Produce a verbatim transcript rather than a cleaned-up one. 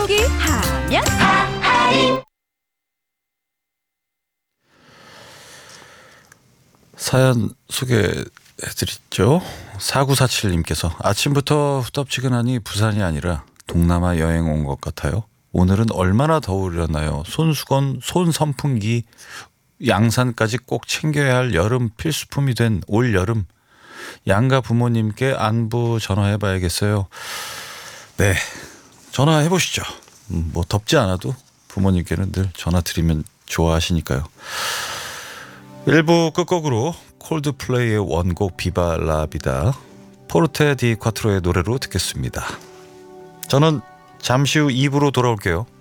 가족이 하면 사연 소개해드리죠. 사구사칠님께서 아침부터 후덥지근하니 부산이 아니라 동남아 여행 온 것 같아요. 오늘은 얼마나 더우려나요. 손수건, 손선풍기, 양산까지 꼭 챙겨야 할 여름 필수품이 된 올여름. 양가 부모님께 안부 전화해봐야겠어요. 네, 전화해보시죠. 음, 뭐 덥지 않아도 부모님께는 늘 전화 드리면 좋아하시니까요. 일 부 끝곡으로 콜드플레이의 원곡 비바 라비다 포르테 디 콰트로의 노래로 듣겠습니다. 저는 잠시 후 이 부로 돌아올게요.